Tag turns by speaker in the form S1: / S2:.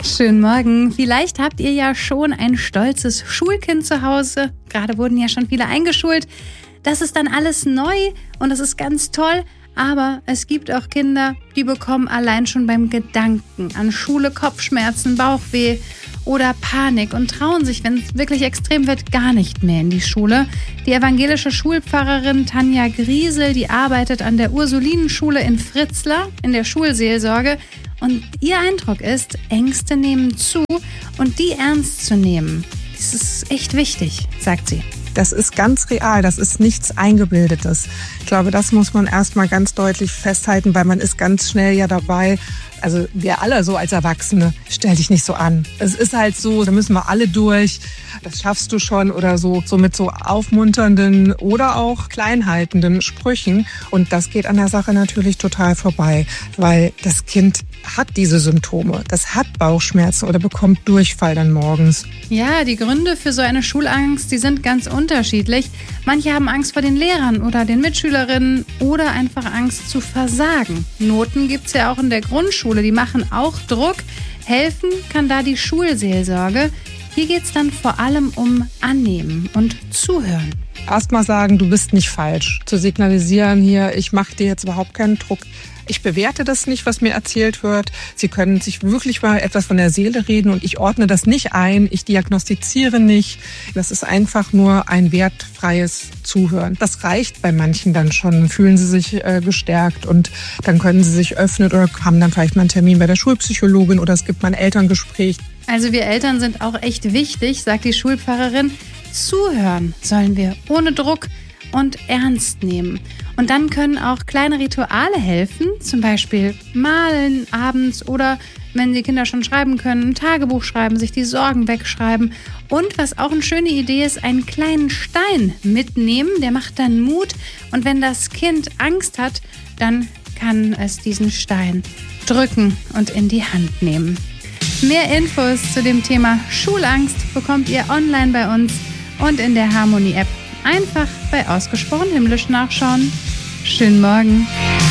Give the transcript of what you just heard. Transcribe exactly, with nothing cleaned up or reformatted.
S1: Schönen Morgen. Vielleicht habt ihr ja schon ein stolzes Schulkind zu Hause. Gerade wurden ja schon viele eingeschult. Das ist dann alles neu und das ist ganz toll. Aber es gibt auch Kinder, die bekommen allein schon beim Gedanken an Schule Kopfschmerzen, Bauchweh oder Panik und trauen sich, wenn es wirklich extrem wird, gar nicht mehr in die Schule. Die evangelische Schulpfarrerin Tanja Griesel, die arbeitet an der Ursulinenschule in Fritzlar in der Schulseelsorge. Und ihr Eindruck ist, Ängste nehmen zu und die ernst zu nehmen. Das ist echt wichtig, sagt sie.
S2: Das ist ganz real, das ist nichts Eingebildetes. Ich glaube, das muss man erstmal ganz deutlich festhalten, weil man ist ganz schnell ja dabei. Also wir alle so als Erwachsene, stell dich nicht so an. Es ist halt so, da müssen wir alle durch, das schaffst du schon oder so, so mit so aufmunternden oder auch kleinhaltenden Sprüchen. Und das geht an der Sache natürlich total vorbei, weil das Kind hat diese Symptome, das hat Bauchschmerzen oder bekommt Durchfall dann morgens.
S1: Ja, die Gründe für so eine Schulangst, die sind ganz unterschiedlich. Manche haben Angst vor den Lehrern oder den Mitschülerinnen oder einfach Angst zu versagen. Noten gibt's ja auch in der Grundschule, die machen auch Druck. Helfen kann da die Schulseelsorge. Hier geht's dann vor allem um Annehmen und Zuhören.
S2: Erstmal sagen, du bist nicht falsch. Zu signalisieren hier, ich mache dir jetzt überhaupt keinen Druck. Ich bewerte das nicht, was mir erzählt wird. Sie können sich wirklich mal etwas von der Seele reden und ich ordne das nicht ein. Ich diagnostiziere nicht. Das ist einfach nur ein wertfreies Zuhören. Das reicht bei manchen dann schon. Dann fühlen sie sich äh, gestärkt und dann können sie sich öffnen oder haben dann vielleicht mal einen Termin bei der Schulpsychologin oder es gibt mal ein Elterngespräch.
S1: Also wir Eltern sind auch echt wichtig, sagt die Schulpfarrerin. Zuhören sollen wir ohne Druck und ernst nehmen. Und dann können auch kleine Rituale helfen, zum Beispiel malen abends oder, wenn die Kinder schon schreiben können, ein Tagebuch schreiben, sich die Sorgen wegschreiben. Und was auch eine schöne Idee ist, einen kleinen Stein mitnehmen, der macht dann Mut. Und wenn das Kind Angst hat, dann kann es diesen Stein drücken und in die Hand nehmen. Mehr Infos zu dem Thema Schulangst bekommt ihr online bei uns und in der Harmonie-App. Einfach bei Ausgesprochen Himmlisch nachschauen. Schönen Morgen.